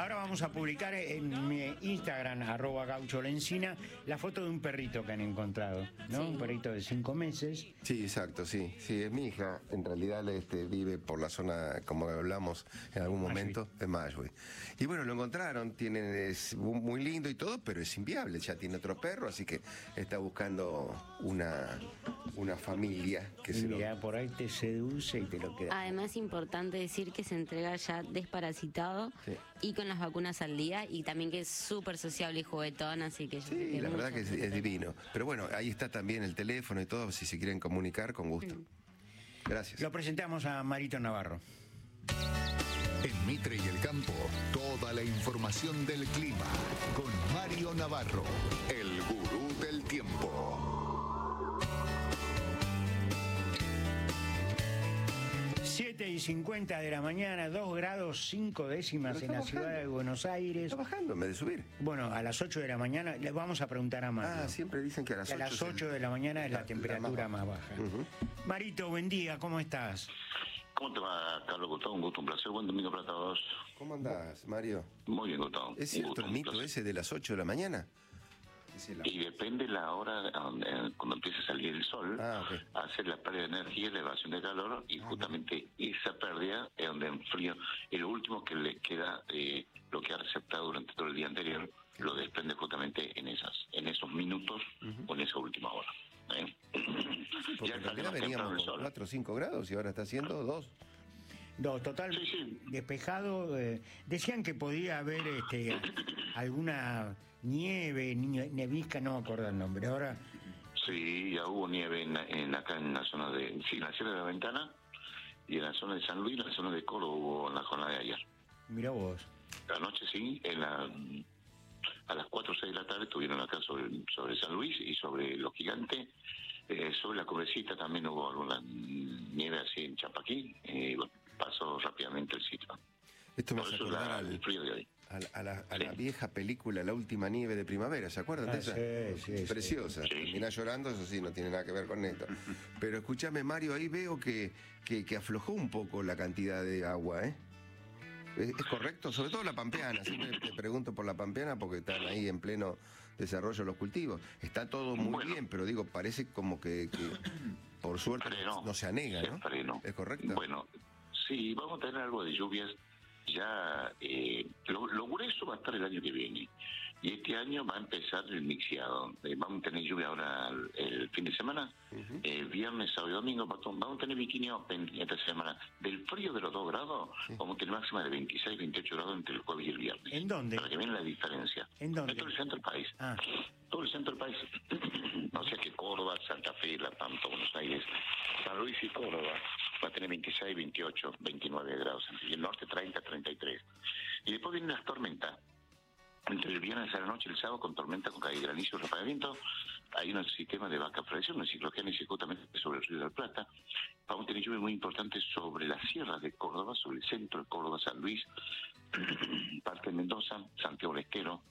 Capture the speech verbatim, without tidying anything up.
Ahora vamos a publicar en mi Instagram, arroba Gaucho Lencina, la foto de un perrito que han encontrado, ¿no? Sí. Un perrito de cinco meses. Sí, exacto, sí. Sí, es mi hija. En realidad este, vive por la zona, como hablamos en algún momento, de Mayhui. Y bueno, lo encontraron, tienen, es muy lindo y todo, pero es inviable. Ya tiene otro perro, así que está buscando una, una familia que se Mira, lo... por ahí te seduce y te lo queda. Además, es importante decir que se entrega ya desparasitado, sí, y con las vacunas al día, y también que es súper sociable y juguetón, así que... Sí, la verdad que es, es divino. Pero bueno, ahí está también el teléfono y todo, si se quieren comunicar, con gusto. Mm. Gracias. Lo presentamos a Marito Navarro. En Mitre y el Campo, toda la información del clima con Mario Navarro, el gurú del tiempo. siete y cincuenta de la mañana, dos grados cinco décimas en la ciudad de Buenos Aires. Está bajando en vez de subir. Bueno, a las ocho de la mañana, le vamos a preguntar a Mario. Ah, siempre dicen que a las ocho. A las ocho de la mañana es la, la temperatura la más baja. Más baja. Uh-huh. Marito, buen día, ¿cómo estás? ¿Cómo te va, Carlos Gustavo? Un gusto, un placer. Buen domingo para todos. ¿Cómo andás, Mario? Muy bien, Gustavo. ¿Es cierto gusto, el mito ese de las ocho de la mañana? Y depende la hora cuando empieza a salir el sol, ah, okay, hace la pérdida de energía, la evasión de calor, y ah, justamente no. esa pérdida es donde enfrío. Y lo último que le queda, eh, lo que ha receptado durante todo el día anterior, ¿qué? Lo desprende justamente en esas, en esos minutos, uh-huh, o en esa última hora. ¿eh? Sí, porque ya en realidad veníamos con cuatro o cinco grados y ahora está haciendo dos. No, total, sí, sí, despejado. Eh, decían que podía haber este, alguna nieve, nevisca, no me acuerdo el nombre. Ahora sí, ya hubo nieve en, en acá en la zona de, sí, en la Sierra de la Ventana y en la zona de San Luis, en la zona de Córdoba hubo en la jornada de ayer. Mira vos. Anoche sí, en la, a las cuatro o seis de la tarde estuvieron acá sobre, sobre San Luis y sobre Los Gigantes. Eh, sobre la Cobrecita también hubo alguna nieve así en Champaquí, y bueno, pasó rápidamente el sitio. Esto me hace acordar la, al, frío de hoy. A, la, a, la, a sí. la vieja película La Última Nieve de Primavera, ¿se acuerdan ah, de esa? Sí, sí, preciosa. Sí. Terminá llorando, eso sí, no tiene nada que ver con esto. Pero escúchame, Mario, ahí veo que, que, que aflojó un poco la cantidad de agua, ¿eh? ¿Es, es correcto? Sobre todo la pampeana, siempre te pregunto por la pampeana porque están ahí en pleno desarrollo los cultivos. Está todo muy bueno. bien, pero digo, parece como que, que por suerte no, no se anega, ¿no? Freno. ¿Es correcto? Bueno, sí, vamos a tener algo de lluvias. Ya eh, lo, lo grueso va a estar el año que viene, y este año va a empezar el mixeado. Eh, vamos a tener lluvia ahora el, el fin de semana, uh-huh, eh, viernes, sábado y domingo. Vamos a tener bikini open esta semana. Del frío de los dos grados, sí, vamos a tener máxima de veintiséis, veintiocho grados entre el jueves y el viernes. ¿En dónde? Para que vean la diferencia. ¿En dónde? En todo el centro del país. Ah. Todo el centro del país. O sea que Córdoba, Santa Fe, La Pampa, Buenos Aires, San Luis y Córdoba va a tener veintiséis, veintiocho, veintinueve grados. Y el norte treinta, treinta y tres. Y después vienen las tormentas. Entre el viernes a la noche y el sábado, con tormenta, con caída de granizo y ráfaga de viento. Hay un sistema de vaca predicción, un ciclogénesis justamente sobre el río de la Plata. Vamos a tener lluvias muy importantes sobre las sierras de Córdoba, sobre el centro de Córdoba, San Luis, parte de Mendoza, Santiago del Estero,